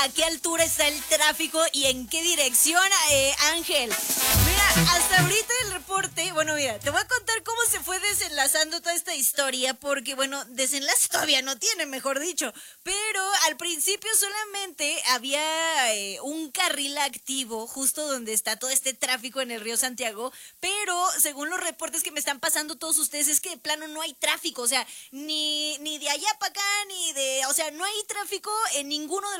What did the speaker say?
a qué altura está el tráfico y en qué dirección, Ángel. Mira, hasta ahorita el reporte, bueno, mira, te voy a contar cómo se fue desenlazando toda esta historia, porque, bueno, desenlace todavía no tiene, mejor dicho, pero al principio solamente había un carril activo justo donde está todo este tráfico en el río Santiago, pero según los reportes que me están pasando todos ustedes, es que de plano no hay tráfico, o sea, ni de allá para acá, o sea, no hay tráfico en ninguno de